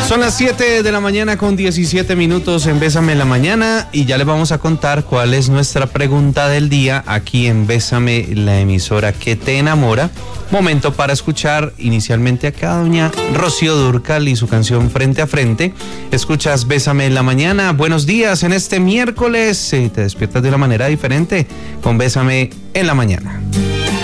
Son las 7 de la mañana con 17 minutos en Bésame en la Mañana y ya les vamos a contar cuál es nuestra pregunta del día aquí en Bésame, la emisora que te enamora. Momento para escuchar inicialmente acá a doña Rocío Dúrcal y su canción Frente a Frente. Escuchas Bésame en la Mañana. Buenos días en este miércoles. Te despiertas de una manera diferente con Bésame en la Mañana.